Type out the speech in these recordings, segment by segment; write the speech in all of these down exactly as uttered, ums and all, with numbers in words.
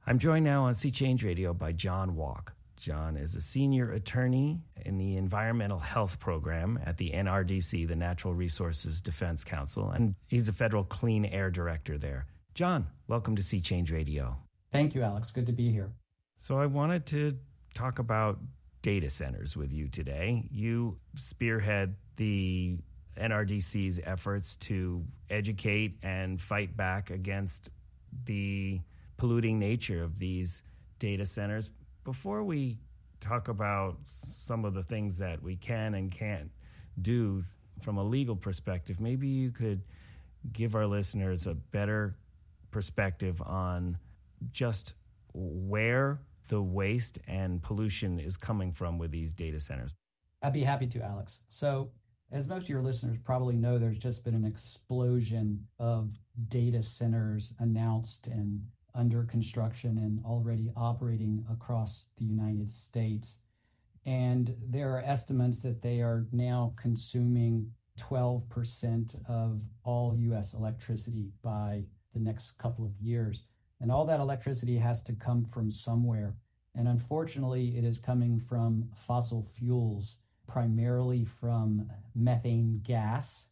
I'm joined now on Sea Change Radio by John Walk. John is a senior attorney in the Environmental Health Program at the N R D C, the Natural Resources Defense Council, and he's a federal clean air director there. John, welcome to Sea Change Radio. Thank you, Alex. Good to be here. So I wanted to talk about data centers with you today. You spearhead the N R D C's efforts to educate and fight back against the polluting nature of these data centers. Before we talk about some of the things that we can and can't do from a legal perspective, maybe you could give our listeners a better perspective on just where the waste and pollution is coming from with these data centers. I'd be happy to, Alex. So, as most of your listeners probably know, there's just been an explosion of data centers announced and under construction and already operating across the United States. And there are estimates that they are now consuming twelve percent of all U S electricity by the next couple of years. And all that electricity has to come from somewhere. And unfortunately, it is coming from fossil fuels, primarily from methane gas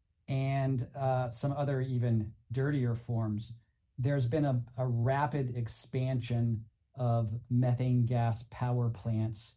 and uh, some other even dirtier forms. There's been a, a rapid expansion of methane gas power plants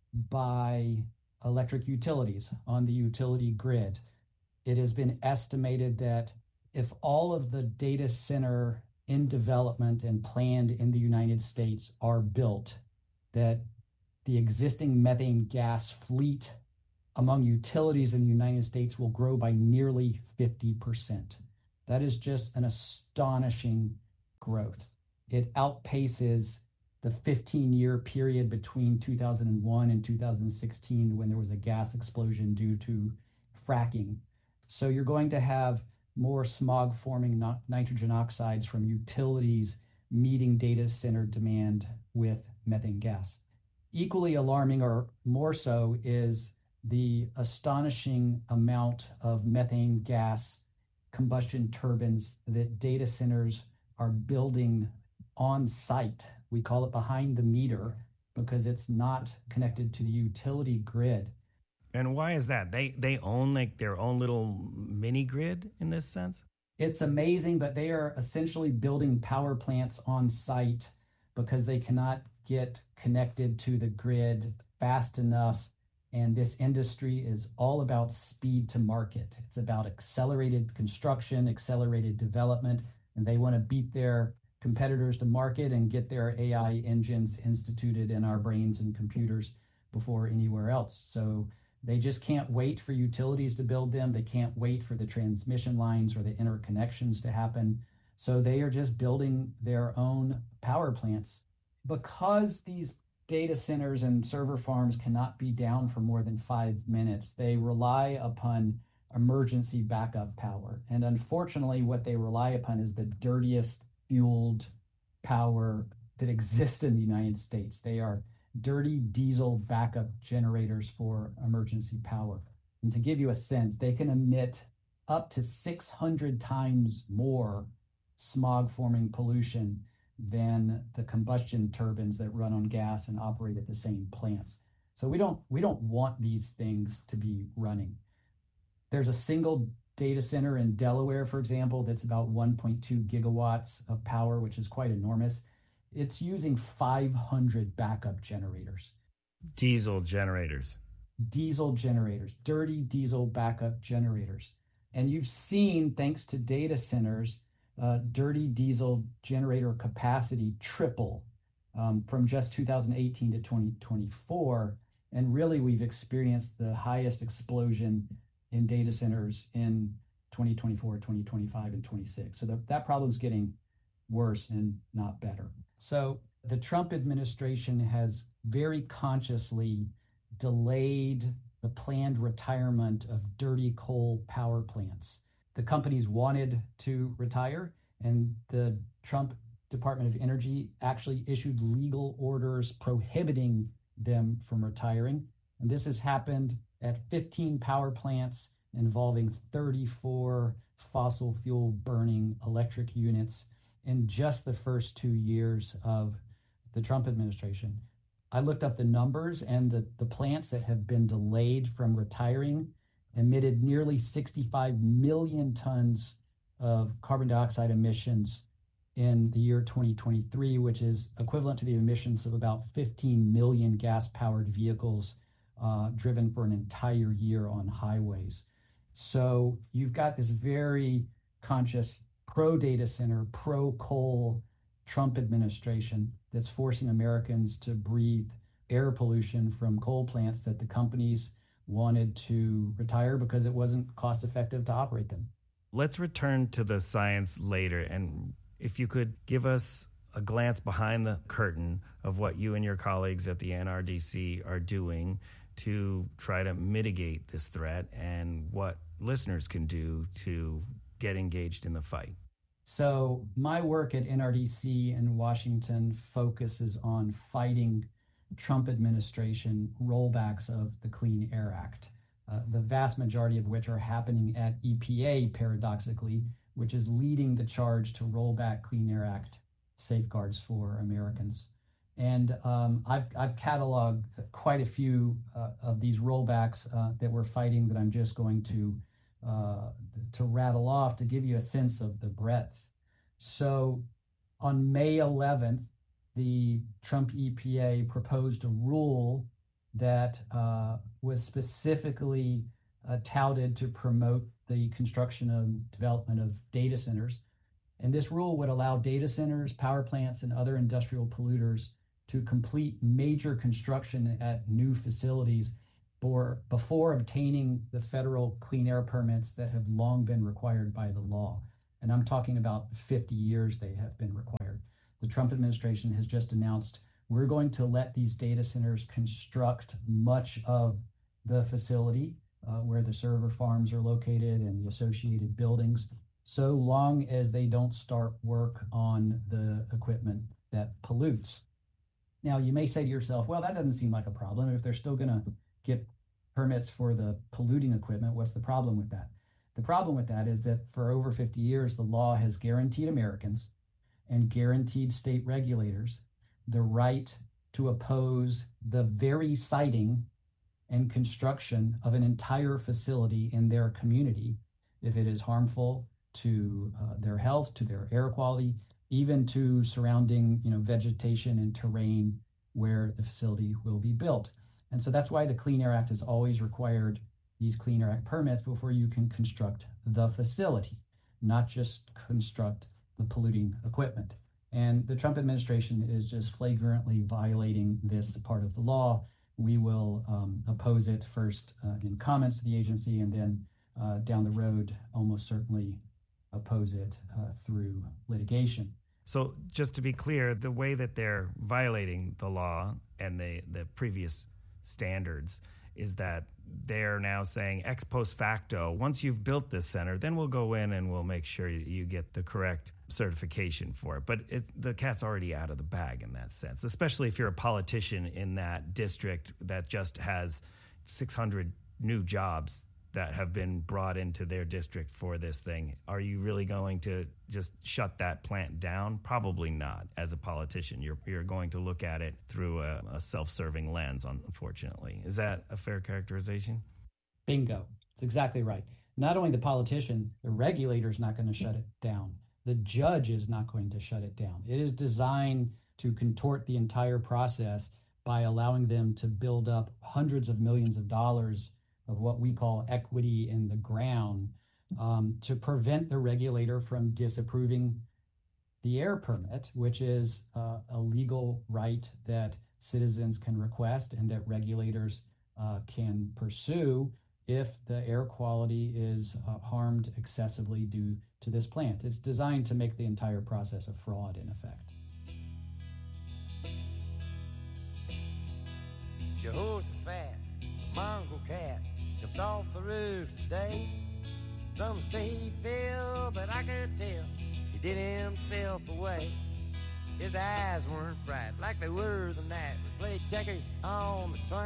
by electric utilities on the utility grid. It has been estimated that if all of the data center in development and planned in the United States are built, that the existing methane gas fleet among utilities in the United States will grow by nearly fifty percent. That is just an astonishing growth. It outpaces the fifteen-year period between two thousand one and two thousand sixteen when there was a gas explosion due to fracking. So you're going to have more smog-forming no- nitrogen oxides from utilities meeting data center demand with methane gas. Equally alarming, or more so, is the astonishing amount of methane gas combustion turbines that data centers are building on site. We call it behind the meter because it's not connected to the utility grid. And why is that? They they own like their own little mini grid in this sense? It's amazing, but they are essentially building power plants on site because they cannot get connected to the grid fast enough. And this industry is all about speed to market. It's about accelerated construction, accelerated development, and they want to beat their competitors to market and get their A I engines instituted in our brains and computers before anywhere else. So they just can't wait for utilities to build them. They can't wait for the transmission lines or the interconnections to happen. So they are just building their own power plants. Because these data centers and server farms cannot be down for more than five minutes, they rely upon emergency backup power. And unfortunately, what they rely upon is the dirtiest fueled power that exists in the United States. They are dirty diesel backup generators for emergency power. And to give you a sense, they can emit up to six hundred times more smog-forming pollution than the combustion turbines that run on gas and operate at the same plants. So we don't we don't want these things to be running. There's a single data center in Delaware, for example, that's about one point two gigawatts of power, which is quite enormous. It's using five hundred backup generators. Diesel generators. Diesel generators, dirty diesel backup generators. And you've seen, thanks to data centers, uh, dirty diesel generator capacity triple um, from just two thousand eighteen to twenty twenty-four. And really, we've experienced the highest explosion in data centers in twenty twenty-four, twenty twenty-five, and twenty-six. So the, that problem's getting worse and not better. So the Trump administration has very consciously delayed the planned retirement of dirty coal power plants. The companies wanted to retire, and the Trump Department of Energy actually issued legal orders prohibiting them from retiring. And this has happened at fifteen power plants involving thirty-four fossil fuel burning electric units in just the first two years of the Trump administration. I looked up the numbers, and the, the plants that have been delayed from retiring emitted nearly sixty-five million tons of carbon dioxide emissions in the year twenty twenty-three, which is equivalent to the emissions of about fifteen million gas-powered vehicles uh, driven for an entire year on highways. So you've got this very conscious pro-data center, pro-coal Trump administration that's forcing Americans to breathe air pollution from coal plants that the companies wanted to retire because it wasn't cost effective to operate them. Let's return to the science later. And if you could give us a glance behind the curtain of what you and your colleagues at the N R D C are doing to try to mitigate this threat and what listeners can do to get engaged in the fight. So my work at N R D C in Washington focuses on fighting Trump administration rollbacks of the Clean Air Act, uh, the vast majority of which are happening at E P A, paradoxically, which is leading the charge to roll back Clean Air Act safeguards for Americans. And um, I've, I've cataloged quite a few uh, of these rollbacks uh, that we're fighting that I'm just going to uh, to rattle off to give you a sense of the breadth. So on May eleventh, the Trump E P A proposed a rule that uh, was specifically uh, touted to promote the construction and development of data centers. And this rule would allow data centers, power plants, and other industrial polluters to complete major construction at new facilities for, before obtaining the federal clean air permits that have long been required by the law. And I'm talking about fifty years they have been required. The Trump administration has just announced we're going to let these data centers construct much of the facility uh, where the server farms are located and the associated buildings, so long as they don't start work on the equipment that pollutes. Now, you may say to yourself, well, that doesn't seem like a problem. If they're still going to get permits for the polluting equipment, what's the problem with that? The problem with that is that for over fifty years, the law has guaranteed Americans and guaranteed state regulators the right to oppose the very siting and construction of an entire facility in their community if it is harmful to uh, their health, to their air quality, even to surrounding, you know, vegetation and terrain where the facility will be built. And so that's why the Clean Air Act has always required these Clean Air Act permits before you can construct the facility, not just construct the polluting equipment. And the Trump administration is just flagrantly violating this part of the law. We will um, oppose it first uh, in comments to the agency, and then uh, down the road, almost certainly oppose it uh, through litigation. So just to be clear, the way that they're violating the law and the, the previous standards is that they're now saying ex post facto, once you've built this center, then we'll go in and we'll make sure you get the correct certification for it. But it, the cat's already out of the bag in that sense, especially if you're a politician in that district that just has six hundred new jobs that have been brought into their district for this thing. Are you really going to just shut that plant down? Probably not. As a politician, you're you're going to look at it through a, a self-serving lens, unfortunately. Is that a fair characterization? Bingo. It's exactly right. Not only the politician, the regulator is not going to shut it down. The judge is not going to shut it down. It is designed to contort the entire process by allowing them to build up hundreds of millions of dollars of what we call equity in the ground um, to prevent the regulator from disapproving the air permit, which is uh, a legal right that citizens can request and that regulators uh, can pursue if the air quality is uh, harmed excessively due to this plant. It's designed to make the entire process a fraud, in effect. Jehoshaphat, the mongrel cat, jumped off the roof today. Some say he fell, but I could tell he did himself away. His eyes weren't bright like they were the night we played checkers on the train.